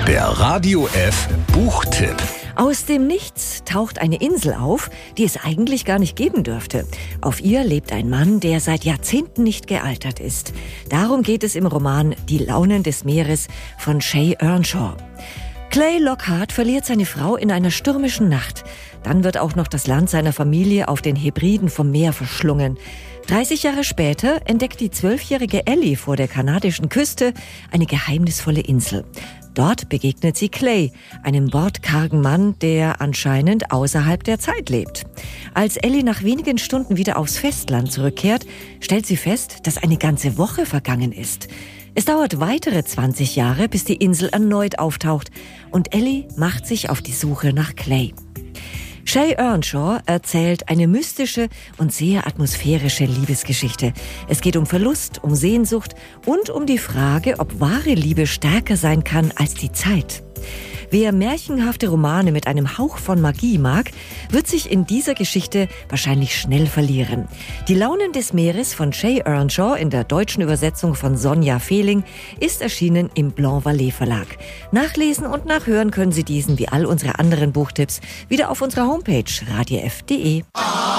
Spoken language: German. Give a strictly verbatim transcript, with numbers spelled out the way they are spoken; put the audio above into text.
Der Radio F Buchtipp. Aus dem Nichts taucht eine Insel auf, die es eigentlich gar nicht geben dürfte. Auf ihr lebt ein Mann, der seit Jahrzehnten nicht gealtert ist. Darum geht es im Roman Die Launen des Meeres von Shay Earnshaw. Clay Lockhart verliert seine Frau in einer stürmischen Nacht. Dann wird auch noch das Land seiner Familie auf den Hebriden vom Meer verschlungen. dreißig Jahre später entdeckt die zwölfjährige Ellie vor der kanadischen Küste eine geheimnisvolle Insel. Dort begegnet sie Clay, einem wortkargen Mann, der anscheinend außerhalb der Zeit lebt. Als Ellie nach wenigen Stunden wieder aufs Festland zurückkehrt, stellt sie fest, dass eine ganze Woche vergangen ist. Es dauert weitere zwanzig Jahre, bis die Insel erneut auftaucht und Ellie macht sich auf die Suche nach Clay. Shay Earnshaw erzählt eine mystische und sehr atmosphärische Liebesgeschichte. Es geht um Verlust, um Sehnsucht und um die Frage, ob wahre Liebe stärker sein kann als die Zeit. Wer märchenhafte Romane mit einem Hauch von Magie mag, wird sich in dieser Geschichte wahrscheinlich schnell verlieren. Die Launen des Meeres von Shay Earnshaw in der deutschen Übersetzung von Sonja Fehling ist erschienen im Blanc Vallée Verlag. Nachlesen und nachhören können Sie diesen wie all unsere anderen Buchtipps wieder auf unserer Homepage radio f punkt de.